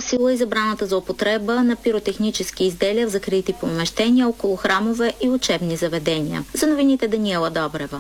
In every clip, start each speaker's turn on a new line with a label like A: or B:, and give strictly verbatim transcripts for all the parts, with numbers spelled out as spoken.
A: сила и забраната за употреба на пиротехнически изделия в закрити помещения около храмове и учебни заведения. За новините Даниела Добрева.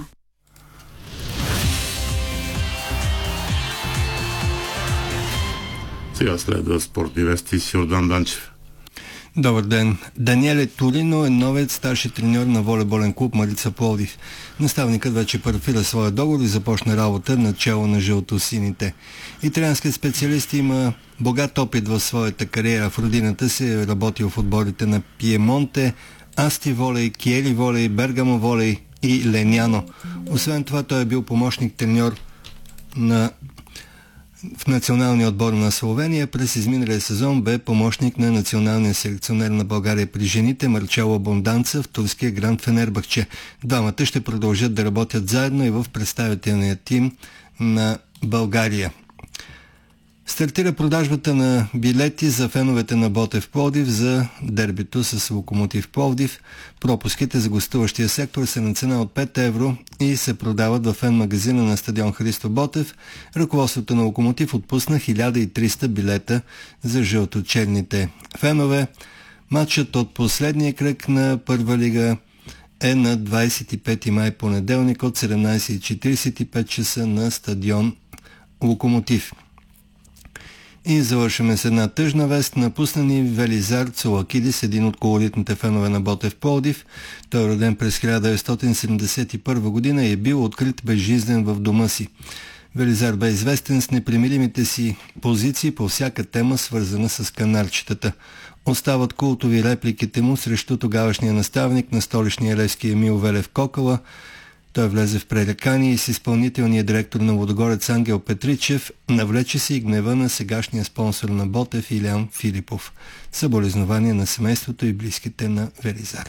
B: Сега следва спортни вести с Йордан Данчев.
C: Добър ден. Даниеле Толино е новият старши треньор на волейболен клуб Марица Пловдив. Наставникът вече парафира своя договор и започна работа начало на жълто-сините. Италианският специалист има богат опит в своята кариера. В родината си е работил в отборите на Пиемонте, Асти Волей, Киели Волей, Бергамо Волей и Леняно. Освен това, той е бил помощник треньор на в националния отбор на Словения. През изминалия сезон бе помощник на националния селекционер на България при жените Марчело Бонданца в турския Гранд Фенербахче. Двамата ще продължат да работят заедно и в представителния тим на България. Стартира продажбата на билети за феновете на Ботев Пловдив за дербито с Локомотив Пловдив. Пропуските за гостуващия сектор са на цена от пет евро и се продават в фен-магазина на стадион Христо Ботев. Ръководството на Локомотив отпусна хиляда и триста билета за жълточерните фенове. Матчът от последния кръг на Първа лига е на двадесет и пети май, понеделник, от седемнадесет и четиридесет и пет часа на стадион Локомотив. И завършваме с една тъжна вест. Напусна ни Велизар Цолакидис, един от колоритните фенове на Ботев Пловдив. Той е роден през хиляда деветстотин седемдесет и първа година и е бил открит безжизнен в дома си. Велизар бе известен с непримиримите си позиции по всяка тема, свързана с канарчетата. Остават култови репликите му срещу тогавашния наставник на столичния левски Емил Велев Кокала. Той влезе в пререкание и с изпълнителния директор на Лудогорец Ангел Петричев навлече се и гнева на сегашния спонсор на Ботев Илян Филипов. Съболезнования на семейството и близките на Велизар.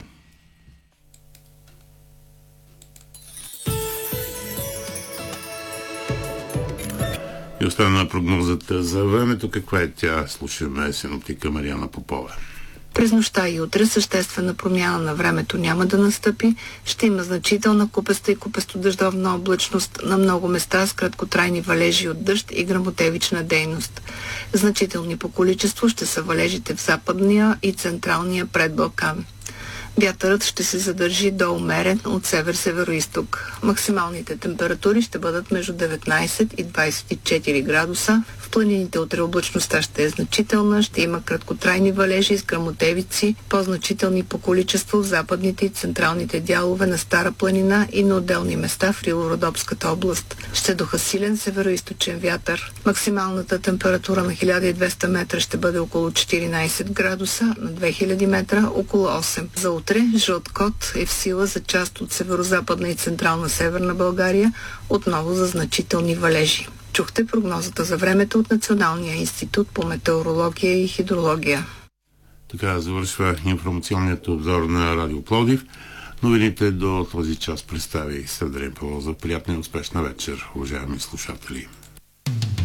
B: И остана прогнозата за времето. Каква е тя? Слушаме синоптика Мариана Попова.
D: През нощта и утре съществена промяна на времето няма да настъпи. Ще има значителна купеста и купесто-дъждовна облачност на много места с краткотрайни валежи от дъжд и гръмотевична дейност. Значителни по количество ще са валежите в западния и централния предбалкан. Вятърът ще се задържи до умерен от север-североизток. Максималните температури ще бъдат между деветнадесет и двадесет и четири градуса. В планините утре облачността ще е значителна, ще има краткотрайни валежи с гръмотевици, по-значителни по количество в западните и централните дялове на Стара планина и на отделни места в Рило-Родопската област. Ще духа силен североизточен вятър. Максималната температура на хиляда и двеста метра ще бъде около четиринадесет градуса, на две хиляди метра около осем. За утре жълт код е в сила за част от северо-западна и централна северна България, отново за значителни валежи. Чухте прогнозата за времето от Националния институт по метеорология и хидрология.
B: Така завършва информационният обзор на Радио Пловдив. Новините до този час представи Северин Павлов. За приятна и успешна вечер, уважаеми слушатели.